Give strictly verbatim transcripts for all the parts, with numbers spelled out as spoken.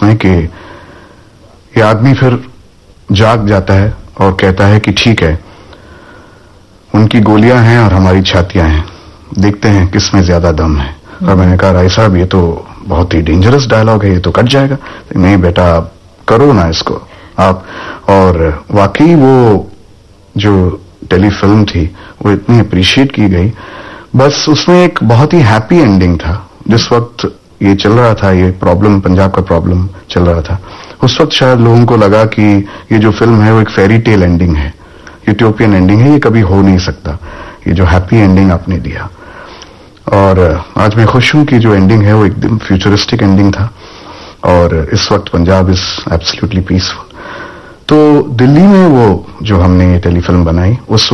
में कि ये आदमी फिर जाग जाता है और कहता है कि ठीक है, उनकी गोलियां हैं और हमारी छातियां हैं, देखते हैं किसमें ज्यादा दम है। और मैंने कहा राय साहब ये तो बहुत ही डेंजरस डायलॉग है, ये तो कट जाएगा। नहीं बेटा, आप करो ना इसको आप। और वाकई वो जो टेलीफिल्म थी वो इतनी अप्रिशिएट की गई। बस उसमें एक बहुत ही हैप्पी एंडिंग था। जिस वक्त ये चल रहा था, ये प्रॉब्लम, पंजाब का प्रॉब्लम चल रहा था, उस वक्त शायद लोगों को लगा कि ये जो फिल्म है वो एक फेरी टेल एंडिंग है, यूटोपियन एंडिंग है, ये कभी हो नहीं सकता, ये जो हैप्पी एंडिंग आपने दिया। और आज मैं खुश हूं कि जो एंडिंग है वो एकदम फ्यूचरिस्टिक एंडिंग था और इस वक्त पंजाब इज एब्सोल्युटली पीसफुल। तो दिल्ली में वो जो हमने ये टेलीफिल्म बनाई, उस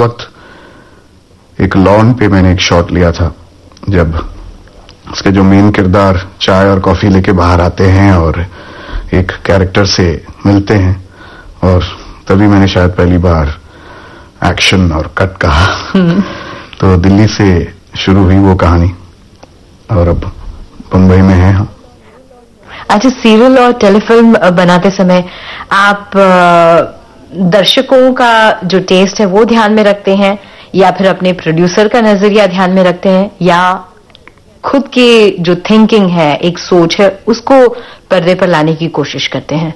वक्त एक लॉन पे मैंने एक शॉट लिया था जब उसके जो मेन किरदार चाय और कॉफी लेके बाहर आते हैं और एक कैरेक्टर से मिलते हैं, और तभी मैंने शायद पहली बार एक्शन और कट कहा। तो दिल्ली से शुरू हुई वो कहानी और अब बंबई में है हम। अच्छा, सीरियल और टेलीफिल्म बनाते समय आप दर्शकों का जो टेस्ट है वो ध्यान में रखते हैं, या फिर अपने प्रोड्यूसर का नजरिया ध्यान में रखते हैं, या खुद की जो थिंकिंग है, एक सोच है, उसको पर्दे पर लाने की कोशिश करते हैं?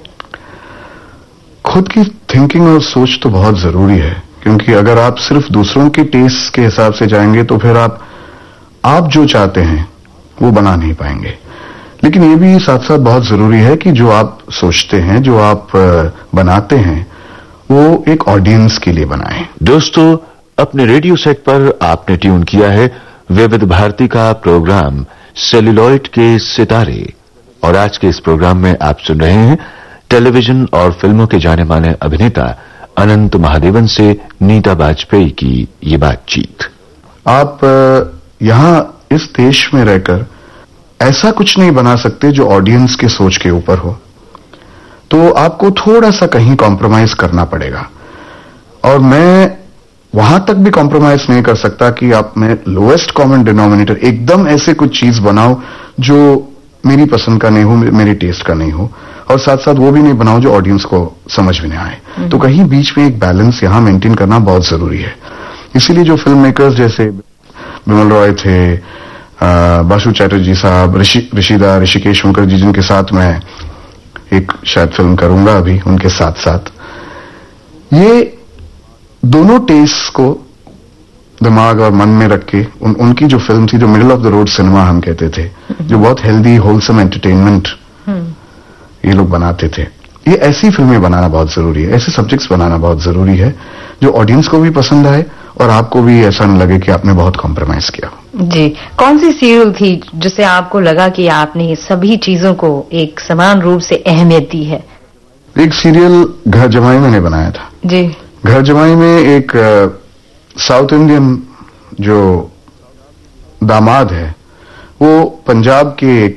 खुद की थिंकिंग और सोच तो बहुत जरूरी है, क्योंकि अगर आप सिर्फ दूसरों के टेस्ट के हिसाब से जाएंगे तो फिर आप आप जो चाहते हैं वो बना नहीं पाएंगे। लेकिन ये भी साथ साथ बहुत जरूरी है कि जो आप सोचते हैं, जो आप बनाते हैं, वो एक ऑडियंस के लिए बनाएं। दोस्तों, अपने रेडियो सेट पर आपने ट्यून किया है विविध भारती का प्रोग्राम सेल्यूलॉइड के सितारे, और आज के इस प्रोग्राम में आप सुन रहे हैं टेलीविजन और फिल्मों के जाने माने अभिनेता अनंत महादेवन से नीता बाजपेयी की ये बातचीत। आप यहां इस देश में रहकर ऐसा कुछ नहीं बना सकते जो ऑडियंस के सोच के ऊपर हो, तो आपको थोड़ा सा कहीं कॉम्प्रोमाइज करना पड़ेगा। और मैं वहां तक भी कॉम्प्रोमाइज नहीं कर सकता कि आप मैं लोएस्ट कॉमन डिनोमिनेटर एकदम ऐसे कुछ चीज बनाओ जो मेरी पसंद का नहीं हो, मेरे टेस्ट का नहीं हो, और साथ साथ वो भी नहीं बनाओ जो ऑडियंस को समझ में नहीं आए। तो कहीं बीच में एक बैलेंस यहां मेंटेन करना बहुत जरूरी है। इसीलिए जो फिल्म मेकर्स जैसे बिमल रॉय थे, बासु चैटर्जी साहब, ऋषि ऋषिदा ऋषिकेश मुखर्जी, जिनके साथ मैं एक शायद फिल्म करूंगा अभी उनके साथ साथ, ये दोनों टेस्ट को दिमाग और मन में रख के उन, उनकी जो फिल्म थी, जो middle of the road cinema हम कहते थे, जो बहुत हेल्दी होलसम एंटरटेनमेंट ये लोग बनाते थे, ये ऐसी फिल्में बनाना बहुत जरूरी है, ऐसे सब्जेक्ट्स बनाना बहुत जरूरी है जो ऑडियंस को भी पसंद आए और आपको भी ऐसा न लगे कि आपने बहुत कॉम्प्रोमाइज किया। जी, कौन सी सीरियल थी जिससे आपको लगा कि आपने सभी चीजों को एक समान रूप से अहमियत दी है? एक सीरियल घर जमाई मैंने बनाया था। जी। घर जमाई में एक साउथ इंडियन जो दामाद है, वो पंजाब के एक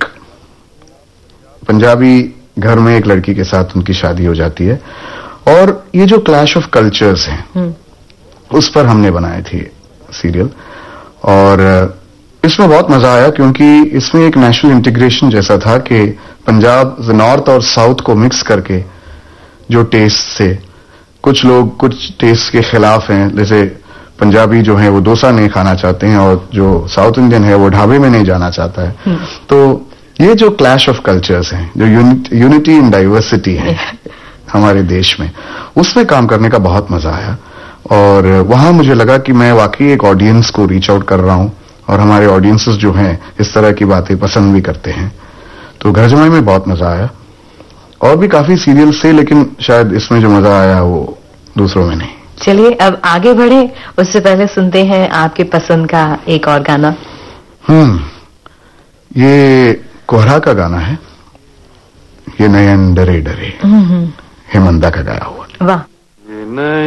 पंजाबी घर में एक लड़की के साथ उनकी शादी हो जाती है, और ये जो क्लैश ऑफ कल्चर्स हैं उस पर हमने बनाए थे सीरियल। और इसमें बहुत मजा आया क्योंकि इसमें एक नेशनल इंटीग्रेशन जैसा था कि पंजाब नॉर्थ और साउथ को मिक्स करके जो टेस्ट से, कुछ लोग कुछ टेस्ट के खिलाफ हैं, जैसे पंजाबी जो है वो डोसा नहीं खाना चाहते हैं और जो साउथ इंडियन है वो ढाबे में नहीं जाना चाहता है। तो ये जो क्लैश ऑफ कल्चर्स हैं, जो यूनिटी इन डाइवर्सिटी है हमारे देश में, उसमें काम करने का बहुत मजा आया। और वहां मुझे लगा कि मैं वाकई एक ऑडियंस को रीच आउट कर रहा हूं और हमारे ऑडियंसेस जो हैं इस तरह की बातें पसंद भी करते हैं। तो घर जमाई में बहुत मजा आया। और भी काफी सीरियल्स थे, लेकिन शायद इसमें जो मजा आया वो दूसरों में नहीं। चलिए अब आगे बढ़े, उससे पहले सुनते हैं आपके पसंद का एक और गाना। हम्म ये कोहरा का गाना है, ये नयन डरे डरे, हेमंदा का गाया हुआ। वाह।